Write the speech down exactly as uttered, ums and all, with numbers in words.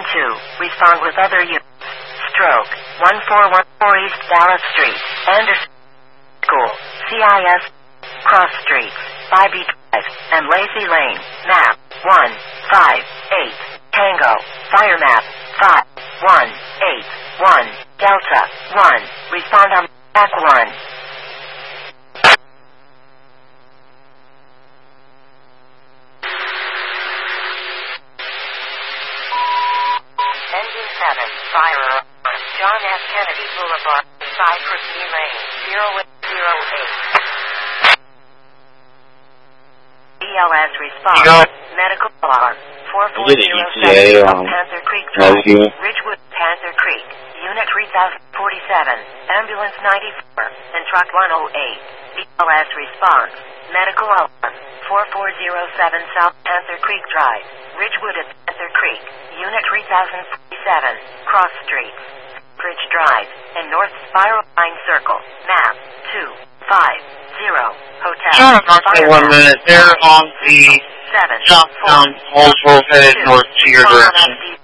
two, respond with other units. Stroke, one four one four East Dallas Street, Anderson School, C I S, Cross Street, Bybee Drive, and Lacey Lane, map, one five eight, Tango, fire map, five one eight one, Delta, one, respond on back one. Engine seven, fire alarm, John F. Kennedy Boulevard, Cypress E Lane, zero eight zero eight. E L S response, medical alarm, four four zero seven, um, Panther Creek Drive, Ridgewood, Panther Creek, Unit three thousand forty-seven, Ambulance ninety-four, and Truck one oh eight. E L S response, medical alarm, four four zero seven South Panther Creek Drive, Ridgewood at Panther Creek, Unit three thousand forty-seven, Cross Street, Bridge Drive, and North Spiral Line Circle, map, two five zero, Hotel. Sure, not one minute. They're on the seven, southbound Holdsworth headed north to your direction.